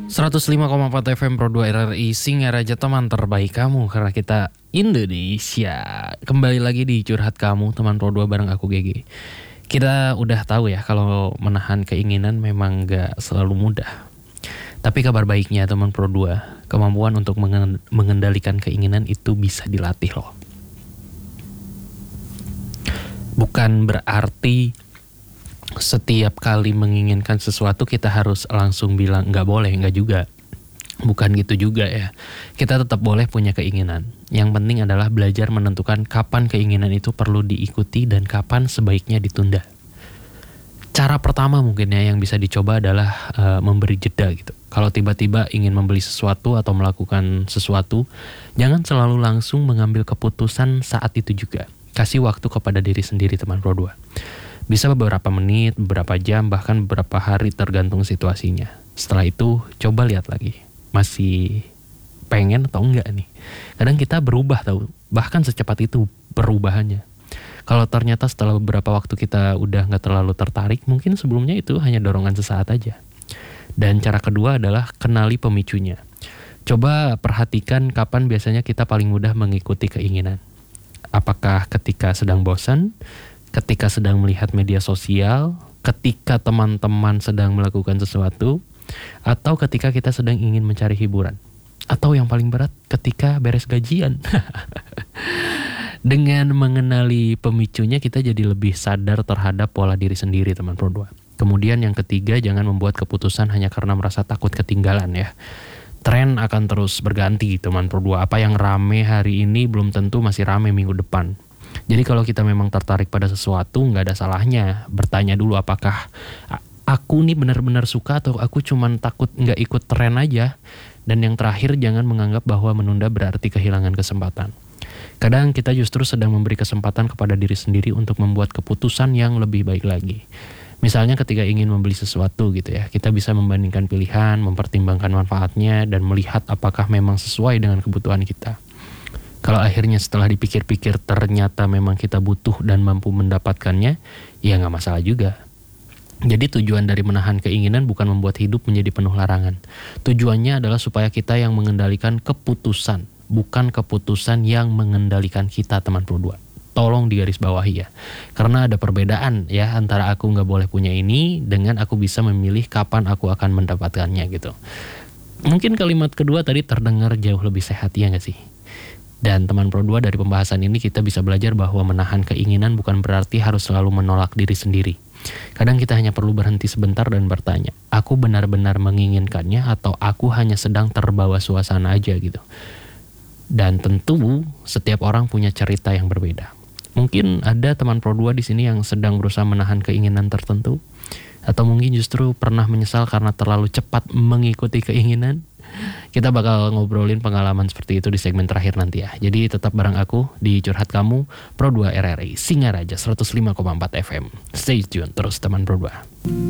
105,4 FM Pro 2 RRI Singaraja, teman terbaik kamu karena kita Indonesia. Kembali lagi di Curhat Kamu, teman Pro 2 bareng aku GG. Kita udah tahu ya kalau menahan keinginan memang gak selalu mudah. Tapi kabar baiknya teman Pro 2, kemampuan untuk mengendalikan keinginan itu bisa dilatih loh. Bukan berarti setiap kali menginginkan sesuatu kita harus langsung bilang nggak boleh, nggak juga. Bukan gitu juga ya. Kita tetap boleh punya keinginan. Yang penting adalah belajar menentukan kapan keinginan itu perlu diikuti dan kapan sebaiknya ditunda. Cara pertama mungkin ya yang bisa dicoba adalah memberi jeda gitu. Kalau tiba-tiba ingin membeli sesuatu atau melakukan sesuatu, jangan selalu langsung mengambil keputusan saat itu juga. Kasih waktu kepada diri sendiri teman Pro 2. Bisa beberapa menit, beberapa jam, bahkan beberapa hari tergantung situasinya. Setelah itu, coba lihat lagi. Masih pengen atau enggak nih? Kadang kita berubah tahu, bahkan secepat itu perubahannya. Kalau ternyata setelah beberapa waktu kita udah gak terlalu tertarik, mungkin sebelumnya itu hanya dorongan sesaat aja. Dan cara kedua adalah kenali pemicunya. Coba perhatikan kapan biasanya kita paling mudah mengikuti keinginan. Apakah ketika sedang bosan? Ketika sedang melihat media sosial, ketika teman-teman sedang melakukan sesuatu, atau ketika kita sedang ingin mencari hiburan, atau yang paling berat ketika beres gajian. Dengan mengenali pemicunya kita jadi lebih sadar terhadap pola diri sendiri teman Pro 2. Kemudian yang ketiga, jangan membuat keputusan hanya karena merasa takut ketinggalan ya. Tren akan terus berganti teman Pro 2. Apa yang rame hari ini belum tentu masih rame minggu depan. Jadi kalau kita memang tertarik pada sesuatu, nggak ada salahnya bertanya dulu apakah aku nih benar-benar suka atau aku cuman takut nggak ikut tren aja. Dan yang terakhir, jangan menganggap bahwa menunda berarti kehilangan kesempatan. Kadang kita justru sedang memberi kesempatan kepada diri sendiri untuk membuat keputusan yang lebih baik lagi. Misalnya ketika ingin membeli sesuatu gitu ya, kita bisa membandingkan pilihan, mempertimbangkan manfaatnya, dan melihat apakah memang sesuai dengan kebutuhan kita. Kalau akhirnya setelah dipikir-pikir ternyata memang kita butuh dan mampu mendapatkannya, ya nggak masalah juga. Jadi tujuan dari menahan keinginan bukan membuat hidup menjadi penuh larangan. Tujuannya adalah supaya kita yang mengendalikan keputusan, bukan keputusan yang mengendalikan kita teman Pro 2. Tolong digarisbawahi ya. Karena ada perbedaan ya antara aku nggak boleh punya ini dengan aku bisa memilih kapan aku akan mendapatkannya gitu. Mungkin kalimat kedua tadi terdengar jauh lebih sehat ya nggak sih? Dan teman Pro 2, dari pembahasan ini kita bisa belajar bahwa menahan keinginan bukan berarti harus selalu menolak diri sendiri. Kadang kita hanya perlu berhenti sebentar dan bertanya, aku benar-benar menginginkannya atau aku hanya sedang terbawa suasana aja gitu. Dan tentu setiap orang punya cerita yang berbeda. Mungkin ada teman Pro 2 di sini yang sedang berusaha menahan keinginan tertentu, atau mungkin justru pernah menyesal karena terlalu cepat mengikuti keinginan. Kita bakal ngobrolin pengalaman seperti itu di segmen terakhir nanti ya. Jadi tetap bareng aku di Curhat Kamu, Pro 2 RRI Singaraja 105,4 FM. Stay tune terus teman Pro 2.